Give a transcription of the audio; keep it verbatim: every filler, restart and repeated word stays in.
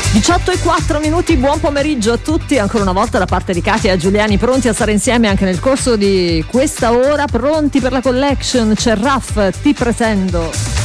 diciotto e quattro minuti, buon pomeriggio a tutti, ancora una volta da parte di Katia e Giuliani, pronti a stare insieme anche nel corso di questa ora, pronti per la collection. C'è Raff, Ti pretendo.